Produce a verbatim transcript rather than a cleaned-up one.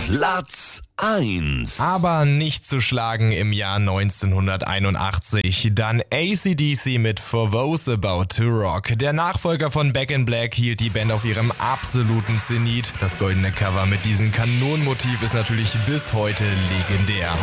Platz eins. Aber nicht zu schlagen im Jahr neunzehnhunderteinundachtzig. Dann A C D C mit For Those About to Rock. Der Nachfolger von Back in Black hielt die Band auf ihrem absoluten Zenit. Das goldene Cover mit diesem Kanonenmotiv ist natürlich bis heute legendär.